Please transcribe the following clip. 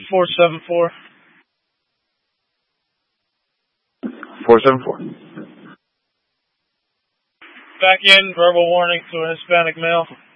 474. 474. Back in, verbal warning to a Hispanic male.